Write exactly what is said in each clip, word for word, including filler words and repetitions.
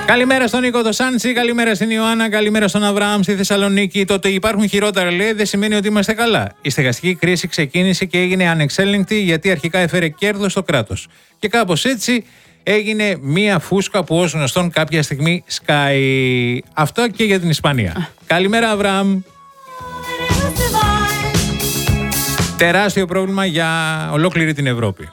Καλημέρα στον Νίκο το Σάντσι, καλημέρα στην Ιωάννα, καλημέρα στον Αβραάμ στη Θεσσαλονίκη. Το ότι υπάρχουν χειρότερα, λέει, δεν σημαίνει ότι είμαστε καλά. Η στεγαστική κρίση ξεκίνησε και έγινε ανεξέλεγκτη γιατί αρχικά έφερε κέρδος στο κράτος. Και κάπως έτσι έγινε μία φούσκα που ως γνωστόν κάποια στιγμή σκάει. Αυτό και για την Ισπανία. Καλημέρα, Αβραάμ. Τεράστιο πρόβλημα για ολόκληρη την Ευρώπη.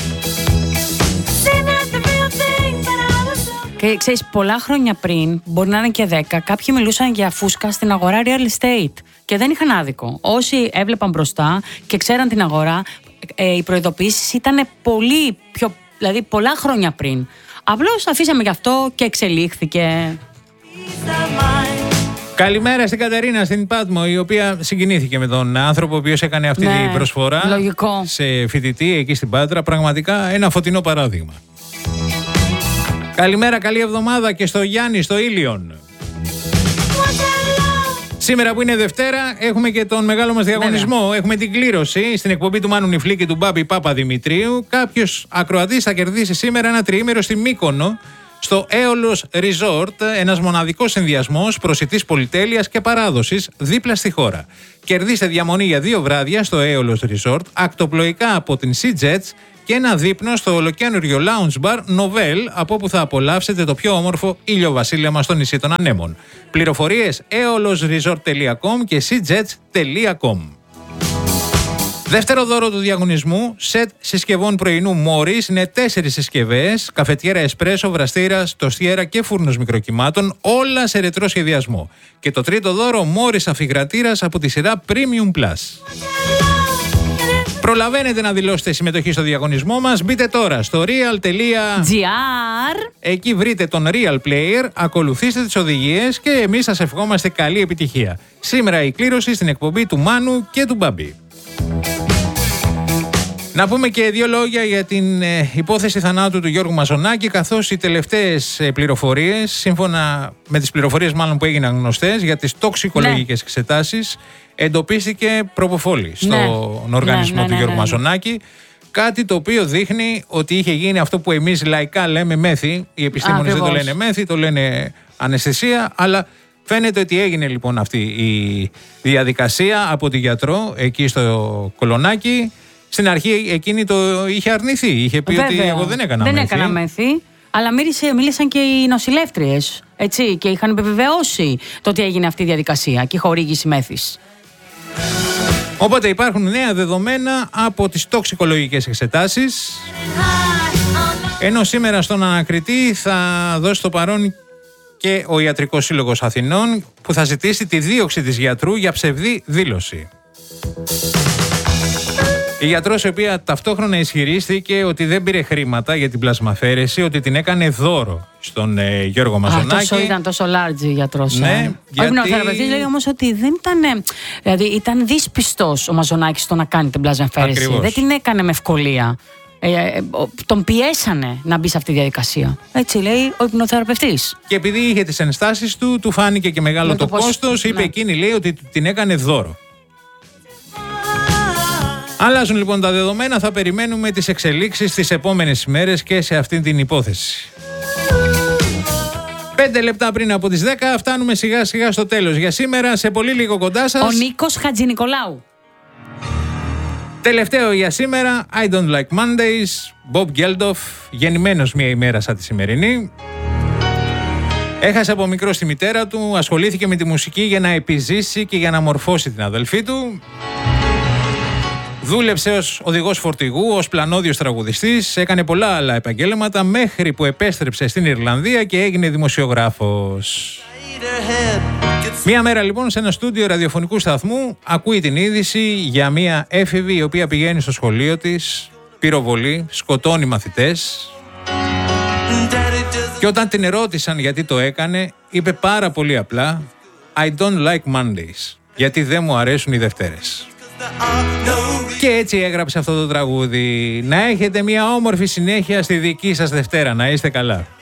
Και ξέρεις, πολλά χρόνια πριν, μπορεί να είναι και δέκα, κάποιοι μιλούσαν για φούσκα στην αγορά real estate και δεν είχαν άδικο. Όσοι έβλεπαν μπροστά και ξέραν την αγορά, ε, οι προειδοποιήσεις ήταν πολύ πιο, δηλαδή πολλά χρόνια πριν. Απλώς αφήσαμε γι' αυτό και εξελίχθηκε. Καλημέρα στην Κατερίνα στην Πάτμο, η οποία συγκινήθηκε με τον άνθρωπο ο οποίος έκανε αυτή ναι, την προσφορά λογικό. σε φοιτητή εκεί στην Πάτρα. Πραγματικά ένα φωτεινό παράδειγμα. Καλημέρα, καλή εβδομάδα και στο Γιάννη, στο Ήλιον. Σήμερα που είναι Δευτέρα έχουμε και τον μεγάλο μας διαγωνισμό. Βέβαια. Έχουμε την κλήρωση στην εκπομπή του Μάνου Νιφλή και του Μπάμπη Πάπα Δημητρίου. Κάποιος ακροατής θα κερδίσει σήμερα ένα τριήμερο στη Μύκονο, στο Aeolus Resort, ένας μοναδικός συνδυασμός προσιτής πολυτέλειας και παράδοσης δίπλα στη χώρα. Κερδίστε διαμονή για δύο βράδια στο Aeolus Resort, ακτοπλοϊκά από την Sea Jets και ένα δείπνο στο ολοκαίνουργιο lounge bar Novel, από όπου θα απολαύσετε το πιο όμορφο ηλιοβασίλεμα στο νησί των Ανέμων. Πληροφορίες aeolus resort τελεία com και sea jets τελεία com. Δεύτερο δώρο του διαγωνισμού, σετ συσκευών πρωινού Morris, είναι τέσσερις συσκευές, καφετιέρα εσπρέσο, βραστήρας, τοστιέρα και φούρνος μικροκυμάτων, όλα σε ρετρό σχεδιασμό. Και το τρίτο δώρο, Morris αφιγρατήρας από τη σειρά Premium Plus. Προλαβαίνετε να δηλώσετε συμμετοχή στο διαγωνισμό μας. Μπείτε τώρα στο real τελεία gr. Εκεί βρείτε τον Real Player, ακολουθήστε τις οδηγίες και εμείς σας ευχόμαστε καλή επιτυχία. Σήμερα η κλήρωση στην εκπομπή του Μάνου και του Μπαμπή. Να πούμε και δύο λόγια για την ε, υπόθεση θανάτου του Γιώργου Μαζονάκη, καθώς οι τελευταίες ε, πληροφορίες, σύμφωνα με τις πληροφορίες μάλλον που έγιναν γνωστές για τις τοξικολογικές ναι. εξετάσεις, εντοπίστηκε προποφόλη στον ναι. οργανισμό ναι, ναι, του Γιώργου ναι, ναι, ναι. Μαζονάκη. Κάτι το οποίο δείχνει ότι είχε γίνει αυτό που εμείς λαϊκά λέμε μέθη. Οι επιστήμονες δεν το λένε μέθη, το λένε αναισθησία, αλλά φαίνεται ότι έγινε λοιπόν αυτή η διαδικασία από τη γιατρό εκεί στο Κολονάκι. Στην αρχή εκείνη το είχε αρνηθεί. Είχε πει Βέβαια. ότι εγώ δεν έκανα δεν μέθη. Δεν έκανα μέθη, αλλά μίλησε, μίλησαν και οι νοσηλεύτριες. Έτσι, και είχαν επιβεβαιώσει το ότι έγινε αυτή η διαδικασία και η χορήγηση μέθης. Οπότε υπάρχουν νέα δεδομένα από τις τοξικολογικές εξετάσεις. Ενώ σήμερα στον ανακριτή θα δώσει το παρόν και ο Ιατρικός Σύλλογος Αθηνών, που θα ζητήσει τη δίωξη της γιατρού για ψευδή δήλωση. Η γιατρός, η οποία ταυτόχρονα ισχυρίστηκε ότι δεν πήρε χρήματα για την πλασμαφέρεση, ότι την έκανε δώρο στον ε, Γιώργο Μαζονάκη. Α, τόσο ήταν τόσο large η γιατρός. Ναι, ε. γιατί... Ο υπνοθεραπευτής λέει όμως ότι δεν ήταν. Δηλαδή ήταν δύσπιστος ο Μαζονάκης στο να κάνει την πλασμαφέρεση. Ακριβώς. Δεν την έκανε με ευκολία. Ε, ε, τον πιέσανε να μπει σε αυτή τη διαδικασία. Έτσι λέει ο υπνοθεραπευτής. Και επειδή είχε τις ενστάσεις του, του φάνηκε και μεγάλο το, το κόστος. Είπε ναι. εκείνη, λέει, ότι την έκανε δώρο. Αλλάζουν λοιπόν τα δεδομένα, θα περιμένουμε τις εξελίξεις τις επόμενες ημέρες και σε αυτή την υπόθεση. Πέντε λεπτά πριν από τις δέκα φτάνουμε σιγά σιγά στο τέλος. Για σήμερα, σε πολύ λίγο κοντά σας, ο Νίκος Χατζηνικολάου. Τελευταίο για σήμερα, I don't like Mondays, Bob Geldof, γεννημένος μια ημέρα σαν τη σημερινή. Έχασε από μικρό τη μητέρα του, ασχολήθηκε με τη μουσική για να επιζήσει και για να μορφώσει την αδελφή του. Δούλεψε ως οδηγός φορτηγού, ως πλανόδιος τραγουδιστής, έκανε πολλά άλλα επαγγέλματα μέχρι που επέστρεψε στην Ιρλανδία και έγινε δημοσιογράφος. Μία μέρα λοιπόν σε ένα στούντιο ραδιοφωνικού σταθμού ακούει την είδηση για μία έφηβη η οποία πηγαίνει στο σχολείο της, πυροβολεί, σκοτώνει μαθητές. Και όταν την ερώτησαν γιατί το έκανε, είπε πάρα πολύ απλά I don't like Mondays, γιατί δεν μου αρέσουν οι Δευτέρες. Και έτσι έγραψε αυτό το τραγούδι. Να έχετε μια όμορφη συνέχεια στη δική σας Δευτέρα. Να είστε καλά.